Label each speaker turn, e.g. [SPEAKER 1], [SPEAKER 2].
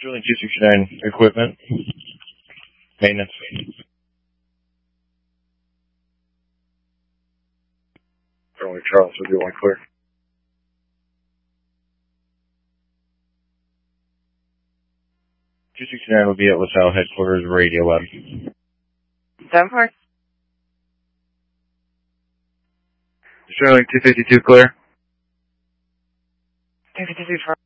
[SPEAKER 1] Drilling 269 equipment. Maintenance. Charlie Charles, we'll do one clear. 269 will be at LaSalle headquarters, radio web.
[SPEAKER 2] 7-4.
[SPEAKER 1] Sterling 252 clear.
[SPEAKER 2] 252 for